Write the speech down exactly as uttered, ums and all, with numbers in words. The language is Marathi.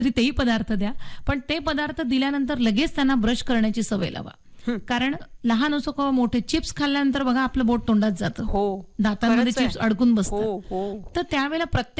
तरी तेही पदार्थ द्या, पण ते पदार्थ दिल्यानंतर लगेच त्यांना ब्रश करण्याची सवय लावा. कारण लहान असो किंवा मोठे, चिप्स खाल्ल्यानंतर बघा आपलं बोट तोंडात जातं, हो, दातांमध्ये खरंच आहे. चिप्स अडकून हो, बसतात. हो. तर त्यावेळेला प्रत्येक